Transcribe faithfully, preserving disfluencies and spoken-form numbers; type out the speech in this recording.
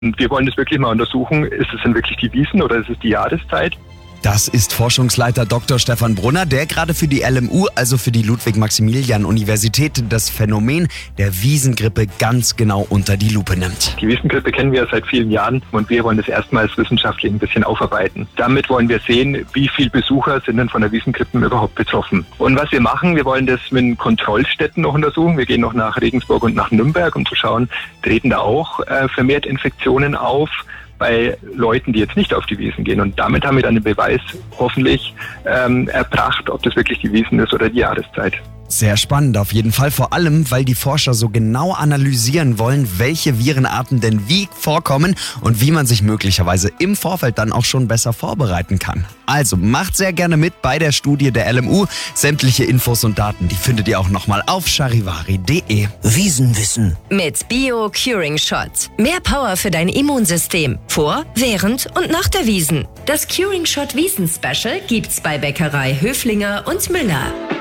Und wir wollen das wirklich mal untersuchen, ist es denn wirklich die Wiesen oder ist es die Jahreszeit? Das ist Forschungsleiter Doktor Stefan Brunner, der gerade für die L M U, also für die Ludwig-Maximilian-Universität, das Phänomen der Wiesengrippe ganz genau unter die Lupe nimmt. Die Wiesengrippe kennen wir seit vielen Jahren und wir wollen das erstmals wissenschaftlich ein bisschen aufarbeiten. Damit wollen wir sehen, wie viele Besucher sind denn von der Wiesengrippe überhaupt betroffen. Und was wir machen, wir wollen das mit Kontrollstätten noch untersuchen. Wir gehen noch nach Regensburg und nach Nürnberg, um zu schauen, treten da auch äh, vermehrt Infektionen auf bei Leuten, die jetzt nicht auf die Wiesn gehen. Und damit haben wir dann den Beweis hoffentlich ähm, erbracht, ob das wirklich die Wiesn ist oder die Jahreszeit. Sehr spannend auf jeden Fall, vor allem, weil die Forscher so genau analysieren wollen, welche Virenarten denn wie vorkommen und wie man sich möglicherweise im Vorfeld dann auch schon besser vorbereiten kann. Also macht sehr gerne mit bei der Studie der L M U. Sämtliche Infos und Daten, die findet ihr auch nochmal auf charivari punkt de. Wiesenwissen mit Bio Curing Shot. Mehr Power für dein Immunsystem. Vor, während und nach der Wiesn. Das Curing Shot Wiesen Special gibt's bei Bäckerei Höflinger und Müller.